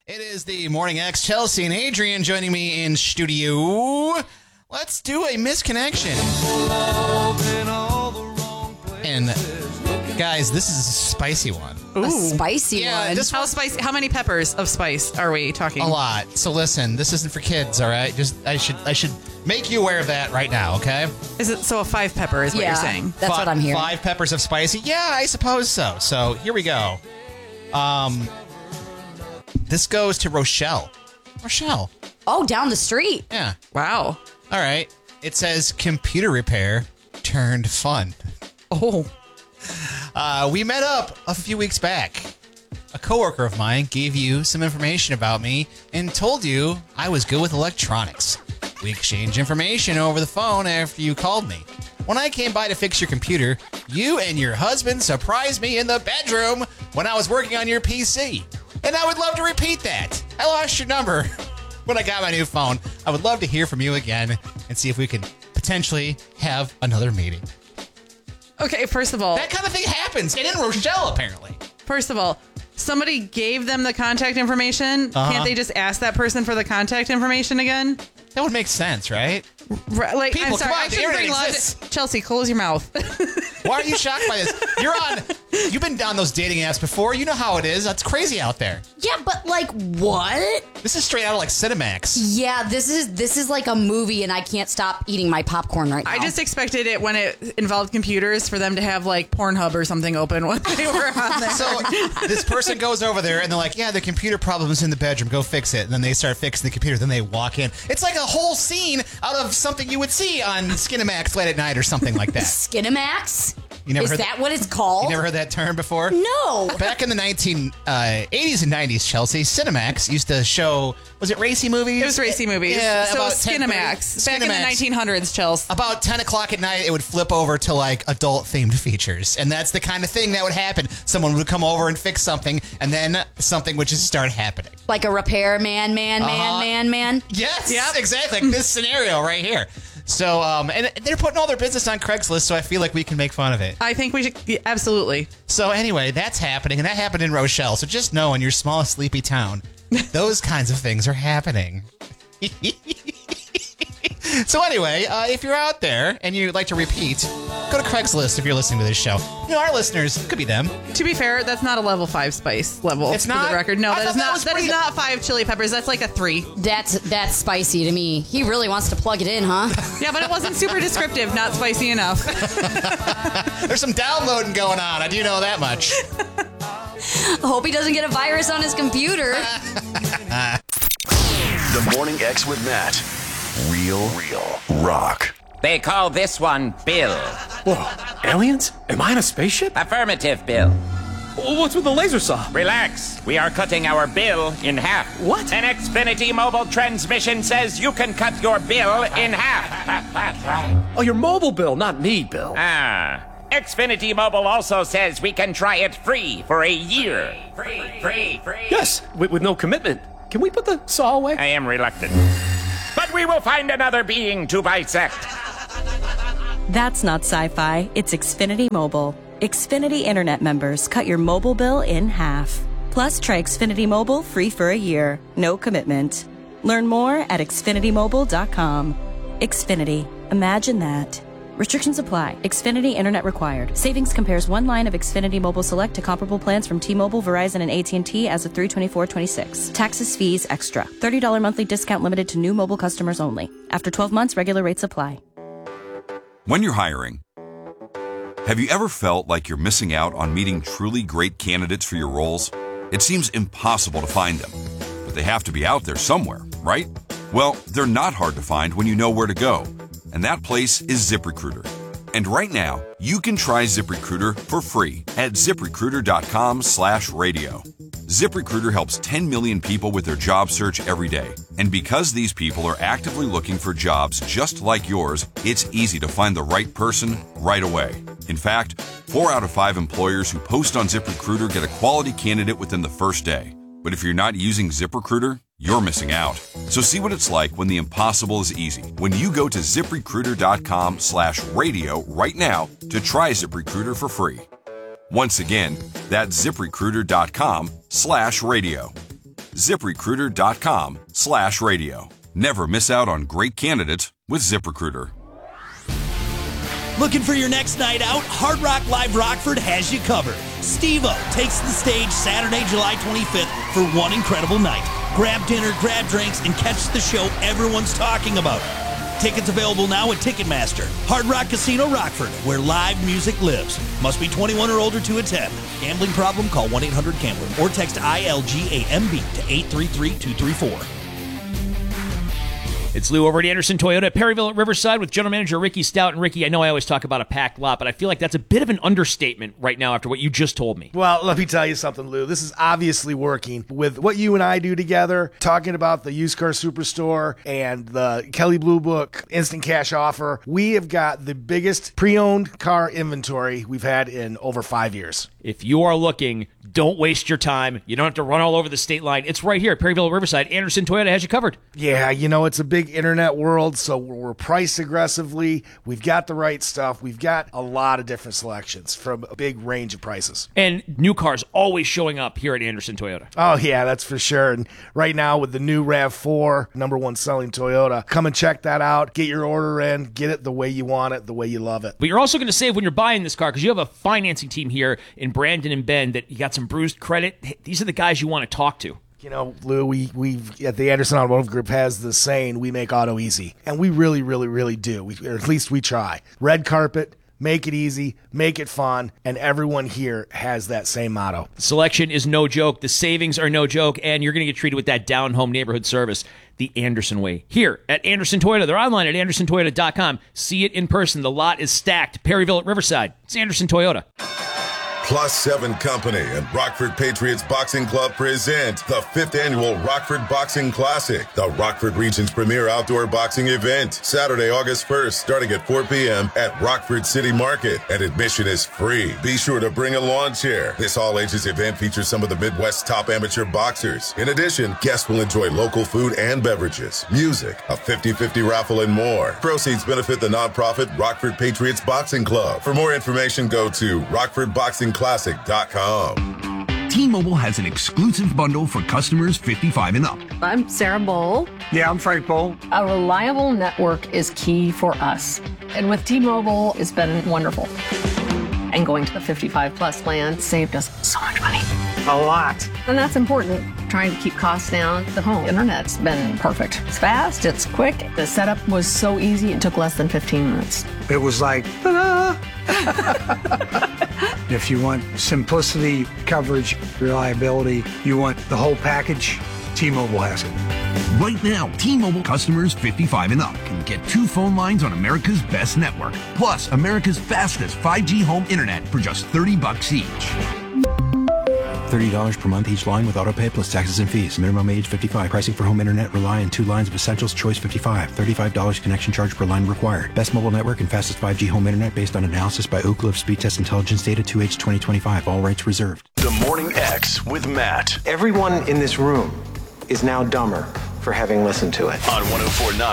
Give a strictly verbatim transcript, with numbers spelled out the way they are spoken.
It is the Morning X. Chelsea and Adrian joining me in studio. Let's do a misconnection. And guys, this is a spicy one. Ooh. A spicy yeah, one. This How one, spicy? How many peppers of spice are we talking? a lot. So listen, this isn't for kids, all right? Just I should I should make you aware of that right now, okay? Is it so? A five pepper is what Yeah. you're saying. That's Fi- what I'm hearing. Five peppers of spicy. Yeah, I suppose so. So here we go. Um, this goes to Rochelle. Rochelle. Oh, down the street. Yeah. Wow. All right. It says computer repair turned fun. Oh. Uh, we met up a few weeks back. A coworker of mine gave you some information about me and told you I was good with electronics. We exchanged information over the phone after you called me. When I came by to fix your computer, you and your husband surprised me in the bedroom when I was working on your P C. And I would love to repeat that. I lost your number when I got my new phone. I would love to hear from you again and see if we could potentially have another meeting. Okay. First of all, That kind of thing happens. And in Rochelle, apparently. first of all, somebody gave them the contact information. Uh-huh. Can't they just ask that person for the contact information again? That would make sense, right? Right, like, People, I'm sorry, come on, I the shouldn't bring internet logic. exists. Chelsea, close your mouth. Why are you shocked by this? You're on. You've been on those dating apps before. You know how it is. That's crazy out there. Yeah, but like what? This is straight out of like Cinemax. Yeah, this is this is like a movie, and I can't stop eating my popcorn right now. I just expected it when it involved computers for them to have like Pornhub or something open when they were on there. So this person goes over there and they're like, "Yeah, the computer problem is in the bedroom. Go fix it." And then they start fixing the computer. Then they walk in. It's like a whole scene out of something you would see on Cinemax late at night or something like that. Skinamax. You never is heard that what it's called? You never heard that term before? No. Back in the nineteen eighties and nineties, Chelsea, Cinemax used to show, was it racy movies? It was racy movies. Yeah, so about ten thirty. Skinamax. Back in the Skinamax. nineteen hundreds, Chelsea. About ten o'clock at night, it would flip over to like adult-themed features. And that's the kind of thing that would happen. Someone would come over and fix something, and then something would just start happening. Like a repair man, man, man, Uh-huh. man, man. Yes, Yep. exactly. Like this scenario right here. So, um, and they're putting all their business on Craigslist, so I feel like we can make fun of it. I think we should, yeah, absolutely. So anyway, that's happening, and that happened in Rochelle. So just know in your small, sleepy town, those kinds of things are happening. So anyway, uh, if you're out there and you'd like to repeat, go to Craigslist if you're listening to this show. You know, our listeners, it could be them. To be fair, that's not a level five spice level. It's for not? the record. No, I that thought is that not. was That pretty- is not five chili peppers. That's like a three. That's that's spicy to me. He really wants to plug it in, huh? Yeah, but it wasn't super descriptive. Not spicy enough. There's some downloading going on. I do know that much. I hope he doesn't get a virus on his computer. The Morning X with Matt. Real, real rock. They call this one Bill. Whoa, aliens? Am I in a spaceship? Affirmative, Bill. What's with the laser saw? Relax. We are cutting our bill in half. What? An Xfinity mobile transmission says you can cut your bill in half. Oh, your mobile bill, not me, Bill. Ah. Xfinity Mobile also says we can try it free for a year. Free, free, free. Yes, with, with no commitment. Can we put the saw away? I am reluctant. But we will find another being to bisect. That's not sci-fi, it's Xfinity Mobile. Xfinity Internet members cut your mobile bill in half. Plus, try Xfinity Mobile free for a year. No commitment. Learn more at Xfinity Mobile dot com. Xfinity. Imagine that. Restrictions apply. Xfinity Internet required. Savings compares one line of Xfinity Mobile Select to comparable plans from T-Mobile, Verizon, and A T and T as of three twenty-four twenty-six. Taxes, fees, extra. thirty dollars monthly discount limited to new mobile customers only. After twelve months, regular rates apply. When you're hiring, have you ever felt like you're missing out on meeting truly great candidates for your roles? It seems impossible to find them, but they have to be out there somewhere, right? Well, they're not hard to find when you know where to go, and that place is ZipRecruiter. And right now, you can try ZipRecruiter for free at ZipRecruiter.com slash radio. ZipRecruiter helps ten million people with their job search every day. And because these people are actively looking for jobs just like yours, it's easy to find the right person right away. In fact, four out of five employers who post on ZipRecruiter get a quality candidate within the first day. But if you're not using ZipRecruiter, you're missing out. So see what it's like when the impossible is easy. When you go to ZipRecruiter.com slash radio right now to try ZipRecruiter for free. Once again, that's ZipRecruiter.com slash radio. ZipRecruiter.com slash radio. Never miss out on great candidates with ZipRecruiter. Looking for your next night out? Hard Rock Live Rockford has you covered. Steve-O takes the stage Saturday, July twenty-fifth for one incredible night. Grab dinner, grab drinks, and catch the show everyone's talking about. Tickets available now at Ticketmaster. Hard Rock Casino Rockford, where live music lives. Must be twenty-one or older to attend. Gambling problem? Call one eight hundred gambler or text I L G A M B to eight three three two three four. It's Lou over at Anderson Toyota at Perryville at Riverside with General Manager Ricky Stout. And Ricky, I know I always talk about a packed lot, but I feel like that's a bit of an understatement right now after what you just told me. Well, let me tell you something, Lou. This is obviously working with what you and I do together, talking about the used car superstore and the Kelley Blue Book instant cash offer. We have got the biggest pre-owned car inventory we've had in over five years. If you are looking, don't waste your time. You don't have to run all over the state line. It's right here at Perryville at Riverside. Anderson Toyota has you covered. Yeah, you know, it's a big internet world, so we're priced aggressively. We've got the right stuff. We've got a lot of different selections from a big range of prices. And new cars always showing up here at Anderson Toyota. Oh, yeah, that's for sure. And right now with the new RAV four, number one selling Toyota, come and check that out. Get your order in. Get it the way you want it, the way you love it. But you're also going to save when you're buying this car because you have a financing team here in Brandon and Bend that you got some bruised credit. These are the guys you want to talk to. You know, Lou, we we at the Anderson Automotive Group has the saying, we make auto easy. And we really, really, really do. We, or at least we try. Red carpet, make it easy, make it fun, and everyone here has that same motto. Selection is no joke. The savings are no joke, and you're going to get treated with that down-home neighborhood service the Anderson way. Here at Anderson Toyota. They're online at anderson toyota dot com. See it in person. The lot is stacked. Perryville at Riverside. It's Anderson Toyota. Plus seven Company and Rockford Patriots Boxing Club present the fifth annual Rockford Boxing Classic, the Rockford region's premier outdoor boxing event. Saturday, August first, starting at four p.m. at Rockford City Market, and admission is free. Be sure to bring a lawn chair. This all-ages event features some of the Midwest's top amateur boxers. In addition, guests will enjoy local food and beverages, music, a fifty-fifty raffle, and more. Proceeds benefit the nonprofit Rockford Patriots Boxing Club. For more information, go to rockford boxing classic dot com. T-Mobile has an exclusive bundle for customers fifty-five and up. I'm Sarah Bowl. Yeah, I'm Frank Bowl. A reliable network is key for us. And with T-Mobile, it's been wonderful. And going to the fifty-five plus plan saved us so much money. A lot. And that's important. Trying to keep costs down. The home internet's been perfect. It's fast, it's quick. The setup was so easy, it took less than fifteen minutes. It was like, ta-da! If you want simplicity, coverage, reliability, you want the whole package, T-Mobile has it. Right now, T-Mobile customers fifty-five and up can get two phone lines on America's best network, plus America's fastest five G home internet for just thirty bucks each. thirty dollars per month each line with autopay plus taxes and fees. Minimum age fifty-five. Pricing for home internet rely on two lines of Essentials Choice fifty-five. thirty-five dollars connection charge per line required. Best mobile network and fastest five G home internet based on analysis by Oak Cliff Speed Test Intelligence Data two H twenty twenty-five. All rights reserved. The Morning X with Matt. Everyone in this room is now dumber for having listened to it. On one oh four point nine